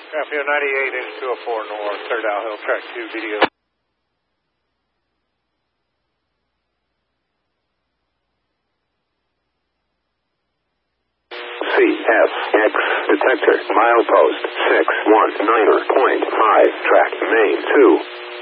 FU 98 into 204 North, 3rd Owl Hill, track 2, video. CSX detector, milepost 619.5, track main 2.